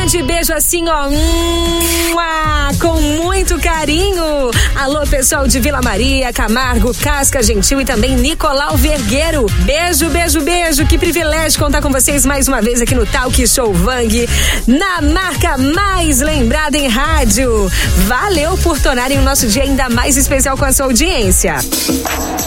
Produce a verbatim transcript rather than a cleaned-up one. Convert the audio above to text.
grande beijo assim, ó, com muito carinho. Alô, pessoal de Vila Maria, Camargo, Casca Gentil e também Nicolau Vergueiro. Beijo, beijo, beijo. Que privilégio contar com vocês mais uma vez aqui no Talk Show Vang, na marca mais lembrada em rádio. Valeu por tornarem o nosso dia ainda mais especial com a sua audiência.